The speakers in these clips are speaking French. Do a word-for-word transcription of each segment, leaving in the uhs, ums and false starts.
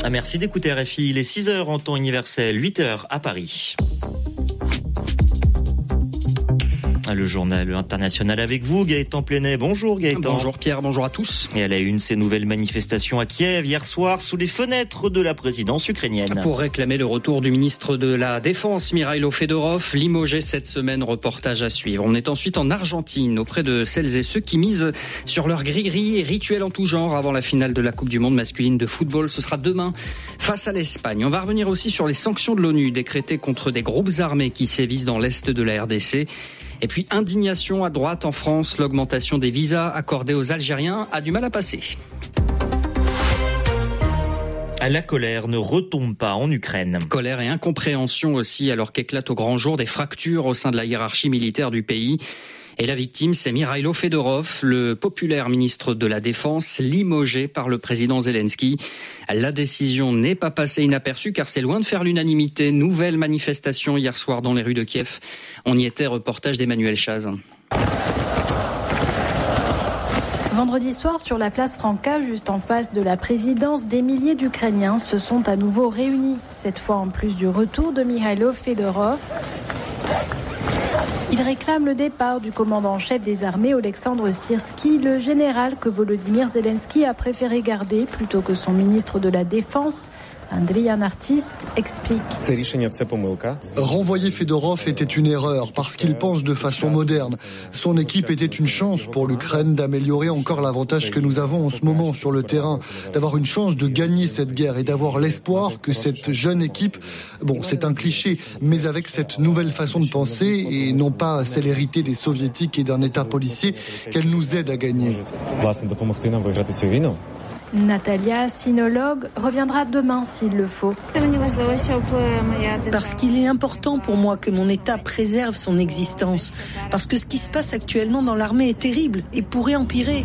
Ah, merci d'écouter R F I. Il est six heures en temps universel, huit heures à Paris. Le journal international avec vous, Gaëtan Plenet. Bonjour Gaëtan. Bonjour Pierre, bonjour à tous. Et à la une, ces nouvelles manifestations à Kiev hier soir sous les fenêtres de la présidence ukrainienne. Pour réclamer le retour du ministre de la Défense, Mikhailo Fedorov, limogé cette semaine, reportage à suivre. On est ensuite en Argentine, auprès de celles et ceux qui misent sur leur grillerie et rituels en tout genre avant la finale de la Coupe du Monde masculine de football. Ce sera demain face à l'Espagne. On va revenir aussi sur les sanctions de l'ONU décrétées contre des groupes armés qui sévissent dans l'est de la R D C. Et puis, indignation à droite en France, l'augmentation des visas accordés aux Algériens a du mal à passer. La colère ne retombe pas en Ukraine. Colère et incompréhension aussi, alors qu'éclatent au grand jour des fractures au sein de la hiérarchie militaire du pays. Et la victime, c'est Mikhailo Fedorov, le populaire ministre de la Défense, limogé par le président Zelensky. La décision n'est pas passée inaperçue car c'est loin de faire l'unanimité. Nouvelle manifestation hier soir dans les rues de Kiev. On y était, reportage d'Emmanuel Chaz. Vendredi soir, sur la place Franca, juste en face de la présidence, des milliers d'Ukrainiens se sont à nouveau réunis. Cette fois en plus du retour de Mikhailo Fedorov. Il réclame le départ du commandant en chef des armées, Oleksandr Syrsky, le général que Volodymyr Zelensky a préféré garder plutôt que son ministre de la Défense. Andriy, un artiste, explique. Renvoyer Fedorov était une erreur parce qu'il pense de façon moderne. Son équipe était une chance pour l'Ukraine d'améliorer encore l'avantage que nous avons en ce moment sur le terrain, d'avoir une chance de gagner cette guerre et d'avoir l'espoir que cette jeune équipe, bon, c'est un cliché, mais avec cette nouvelle façon de penser et non pas celle héritée des soviétiques et d'un état policier, qu'elle nous aide à gagner. Natalia, sinologue, reviendra demain s'il le faut. Parce qu'il est important pour moi que mon État préserve son existence. Parce que ce qui se passe actuellement dans l'armée est terrible et pourrait empirer.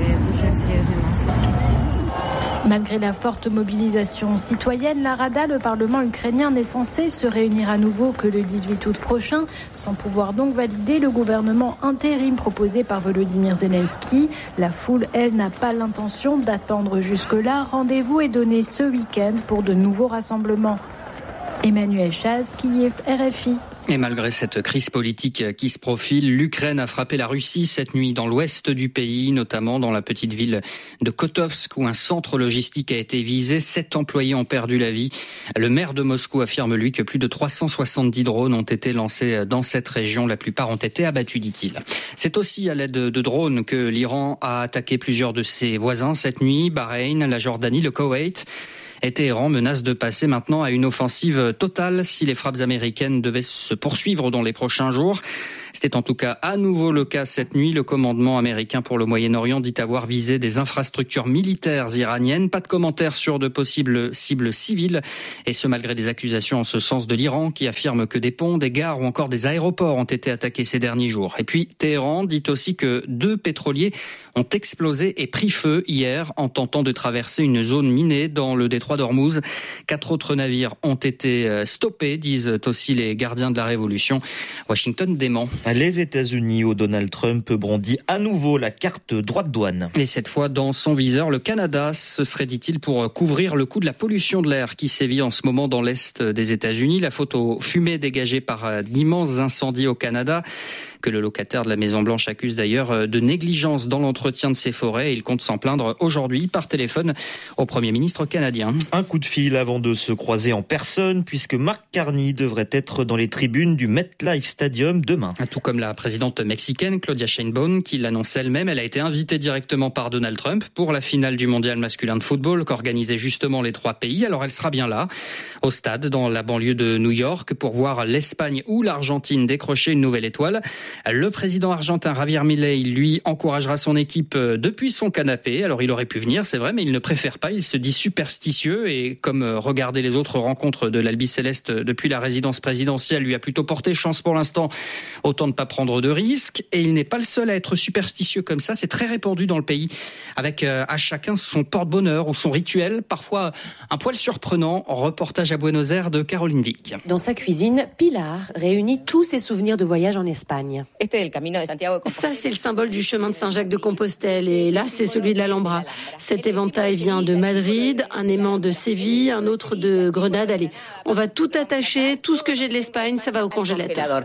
Malgré la forte mobilisation citoyenne, la Rada, le Parlement ukrainien, n'est censé se réunir à nouveau que le dix-huit août prochain, sans pouvoir donc valider le gouvernement intérim proposé par Volodymyr Zelensky. La foule, elle, n'a pas l'intention d'attendre jusque-là. Rendez-vous est donné ce week-end pour de nouveaux rassemblements. Emmanuel Chaz, Kiev, R F I. Et malgré cette crise politique qui se profile, l'Ukraine a frappé la Russie cette nuit dans l'ouest du pays, notamment dans la petite ville de Kotovsk où un centre logistique a été visé. Sept employés ont perdu la vie. Le maire de Moscou affirme, lui, que plus de trois cent soixante-dix drones ont été lancés dans cette région. La plupart ont été abattus, dit-il. C'est aussi à l'aide de drones que l'Iran a attaqué plusieurs de ses voisins cette nuit. Bahreïn, la Jordanie, le Koweït. Et Téhéran menace de passer maintenant à une offensive totale si les frappes américaines devaient se poursuivre dans les prochains jours. C'était en tout cas à nouveau le cas cette nuit. Le commandement américain pour le Moyen-Orient dit avoir visé des infrastructures militaires iraniennes. Pas de commentaires sur de possibles cibles civiles. Et ce, malgré des accusations en ce sens de l'Iran qui affirme que des ponts, des gares ou encore des aéroports ont été attaqués ces derniers jours. Et puis Téhéran dit aussi que deux pétroliers ont explosé et pris feu hier en tentant de traverser une zone minée dans le détroit d'Ormuz. Quatre autres navires ont été stoppés, disent aussi les gardiens de la Révolution. Washington dément. Les États-Unis, où Donald Trump brandit à nouveau la carte droite douane. Et cette fois, dans son viseur, le Canada. Ce serait, dit-il, pour couvrir le coût de la pollution de l'air qui sévit en ce moment dans l'Est des États-Unis. La photo fumée dégagée par d'immenses incendies au Canada, que le locataire de la Maison-Blanche accuse d'ailleurs de négligence dans l'entretien de ses forêts. Il compte s'en plaindre aujourd'hui par téléphone au Premier ministre canadien. Un coup de fil avant de se croiser en personne, puisque Mark Carney devrait être dans les tribunes du MetLife Stadium demain. Tout comme la présidente mexicaine Claudia Sheinbaum, qui l'annonce elle-même. Elle a été invitée directement par Donald Trump pour la finale du mondial masculin de football qu'organisaient justement les trois pays. Alors elle sera bien là, au stade, dans la banlieue de New York, pour voir l'Espagne ou l'Argentine décrocher une nouvelle étoile. Le président argentin Javier Milei, lui, encouragera son équipe depuis son canapé. Alors il aurait pu venir, c'est vrai, mais il ne préfère pas. Il se dit superstitieux et comme regarder les autres rencontres de l'Albi Céleste depuis la résidence présidentielle lui a plutôt porté chance pour l'instant, autant important de ne pas prendre de risques et il n'est pas le seul à être superstitieux comme ça. C'est très répandu dans le pays avec euh, à chacun son porte-bonheur ou son rituel, parfois un poil surprenant. Reportage à Buenos Aires de Caroline Vic. Dans sa cuisine, Pilar réunit tous ses souvenirs de voyage en Espagne. Ça, c'est le symbole du chemin de Saint-Jacques de Compostelle et là, c'est celui de l'Alhambra. Cet éventail vient de Madrid, un aimant de Séville, un autre de Grenade. Allez, on va tout attacher, tout ce que j'ai de l'Espagne, ça va au congélateur.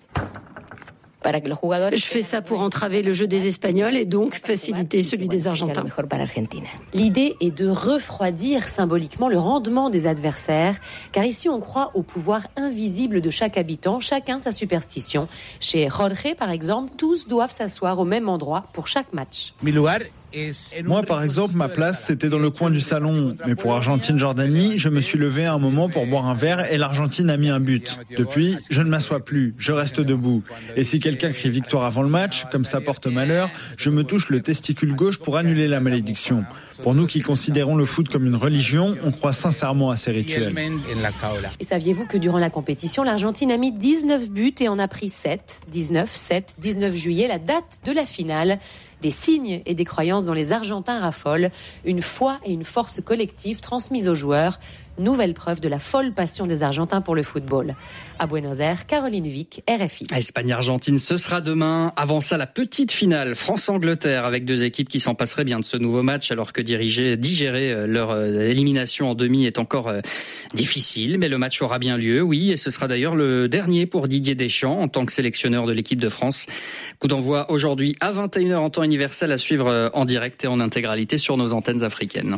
Je fais ça pour entraver le jeu des Espagnols et donc faciliter celui des Argentins. L'idée est de refroidir symboliquement le rendement des adversaires, car ici on croit au pouvoir invisible de chaque habitant, chacun sa superstition. Chez Jorge, par exemple, tous doivent s'asseoir au même endroit pour chaque match. Moi, par exemple, ma place, c'était dans le coin du salon. Mais pour Argentine-Jordanie, je me suis levé à un moment pour boire un verre et l'Argentine a mis un but. Depuis, je ne m'assois plus, je reste debout. Et si quelqu'un crie victoire avant le match, comme ça porte malheur, je me touche le testicule gauche pour annuler la malédiction. Pour nous qui considérons le foot comme une religion, on croit sincèrement à ces rituels. Et saviez-vous que durant la compétition, l'Argentine a mis dix-neuf buts et en a pris sept. dix-neuf, sept, dix-neuf juillet, la date de la finale. Des signes et des croyances dont les Argentins raffolent, une foi et une force collective transmises aux joueurs. Nouvelle preuve de la folle passion des Argentins pour le football. À Buenos Aires, Caroline Vic, R F I. Espagne-Argentine, ce sera demain. Avant ça, la petite finale France-Angleterre avec deux équipes qui s'en passeraient bien de ce nouveau match alors que diriger, digérer leur élimination en demi est encore difficile. Mais le match aura bien lieu, oui, et ce sera d'ailleurs le dernier pour Didier Deschamps en tant que sélectionneur de l'équipe de France. Coup d'envoi aujourd'hui à vingt et une heures en temps universel à suivre en direct et en intégralité sur nos antennes africaines.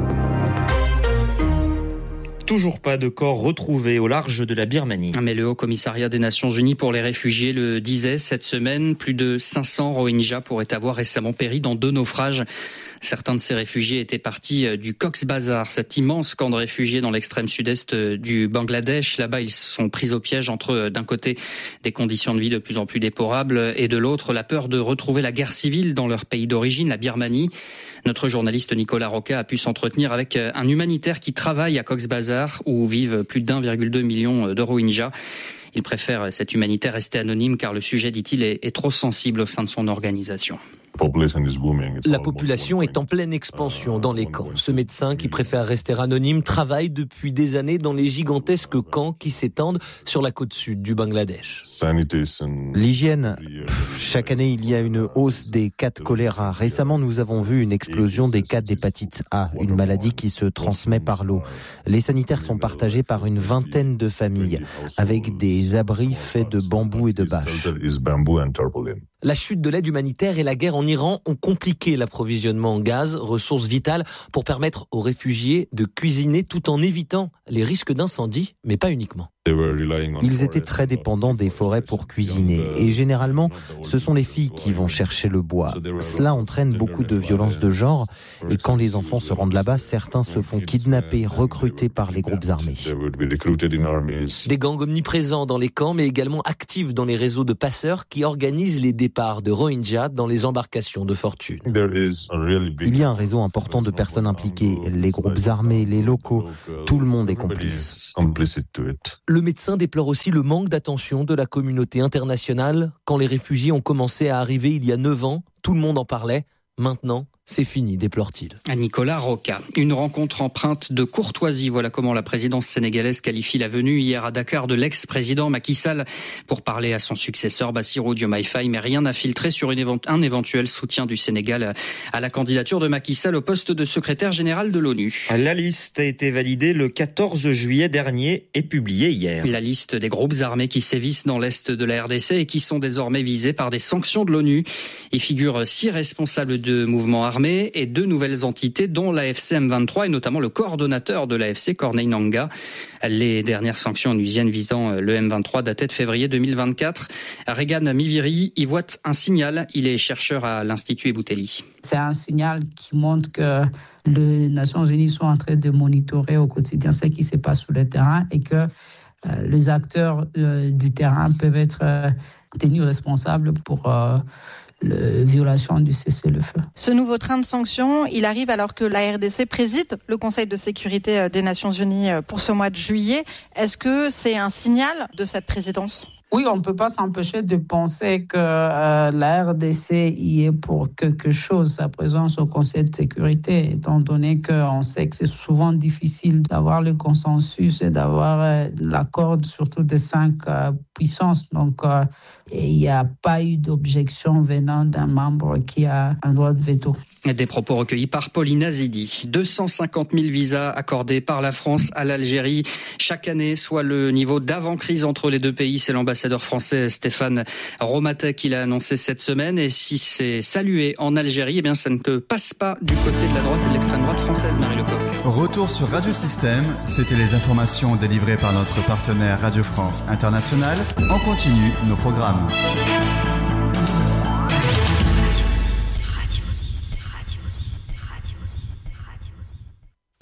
Toujours pas de corps retrouvé au large de la Birmanie. Mais le Haut-Commissariat des Nations Unies pour les réfugiés le disait cette semaine. Plus de cinq cents Rohingyas pourraient avoir récemment péri dans deux naufrages. Certains de ces réfugiés étaient partis du Cox's Bazar, cet immense camp de réfugiés dans l'extrême sud-est du Bangladesh. Là-bas, ils sont pris au piège entre, d'un côté, des conditions de vie de plus en plus déplorables et de l'autre, la peur de retrouver la guerre civile dans leur pays d'origine, la Birmanie. Notre journaliste Nicolas Roca a pu s'entretenir avec un humanitaire qui travaille à Cox's Bazar, où vivent plus d'un virgule deux million de Rohingyas. Il préfère, cet humanitaire, rester anonyme car le sujet, dit-il, est, est trop sensible au sein de son organisation. La population est en pleine expansion dans les camps. Ce médecin, qui préfère rester anonyme, travaille depuis des années dans les gigantesques camps qui s'étendent sur la côte sud du Bangladesh. L'hygiène, pff, chaque année il y a une hausse des cas de choléra. Récemment, nous avons vu une explosion des cas d'hépatite A, une maladie qui se transmet par l'eau. Les sanitaires sont partagés par une vingtaine de familles, avec des abris faits de bambou et de bâches. La chute de l'aide humanitaire et la guerre en Iran ont compliqué l'approvisionnement en gaz, ressource vitale pour permettre aux réfugiés de cuisiner tout en évitant les risques d'incendie, mais pas uniquement. Ils étaient très dépendants des forêts pour cuisiner et généralement, ce sont les filles qui vont chercher le bois. Cela entraîne beaucoup de violence de genre et quand les enfants se rendent là-bas, certains se font kidnapper, recrutés par les groupes armés. Des gangs omniprésents dans les camps mais également actifs dans les réseaux de passeurs qui organisent les départs de Rohingyas dans les embarcations de fortune. Il y a un réseau important de personnes impliquées, les groupes armés, les locaux, tout le monde est complice. Le médecin déplore aussi le manque d'attention de la communauté internationale. Quand les réfugiés ont commencé à arriver il y a neuf ans, tout le monde en parlait. Maintenant, c'est fini, déplore-t-il. À Nicolas Roca. Une rencontre empreinte de courtoisie. Voilà comment la présidence sénégalaise qualifie la venue hier à Dakar de l'ex-président Macky Sall pour parler à son successeur Bassirou Diomaye Faye. Mais rien n'a filtré sur une évent- un éventuel soutien du Sénégal à la candidature de Macky Sall au poste de secrétaire général de l'ONU. La liste a été validée le quatorze juillet dernier et publiée hier. La liste des groupes armés qui sévissent dans l'est de la R D C et qui sont désormais visés par des sanctions de l'ONU. Y figurent six responsables de mouvements armés et deux nouvelles entités dont l'A F C M vingt-trois et notamment le coordonnateur de l'A F C, Corneille Nangaa. Les dernières sanctions onusiennes visant le M vingt-trois dataient de février deux mille vingt-quatre. Regan Miviri y voit un signal. Il est chercheur à l'Institut Ebouteli. C'est un signal qui montre que les Nations Unies sont en train de monitorer au quotidien ce qui se passe sur le terrain et que euh, les acteurs euh, du terrain peuvent être euh, tenus responsables pour euh, la violation du cessez-le-feu. Ce nouveau train de sanctions, il arrive alors que la R D C préside le Conseil de sécurité des Nations Unies pour ce mois de juillet. Est-ce que c'est un signal de cette présidence ? Oui, on ne peut pas s'empêcher de penser que euh, la R D C y est pour quelque chose, sa présence au Conseil de sécurité, étant donné qu'on sait que c'est souvent difficile d'avoir le consensus et d'avoir euh, l'accord surtout des cinq euh, puissances. Donc, euh, il n'y a pas eu d'objection venant d'un membre qui a un droit de veto. Des propos recueillis par Pauline Azidi. deux cent cinquante mille visas accordés par la France à l'Algérie chaque année, soit le niveau d'avant-crise entre les deux pays. C'est l'ambassadeur français Stéphane Romatek qui l'a annoncé cette semaine. Et si c'est salué en Algérie, eh bien ça ne passe pas du côté de la droite et de l'extrême droite française, Marie Lecoq. Retour sur Radio Système. C'était les informations délivrées par notre partenaire Radio France Internationale. On continue nos programmes.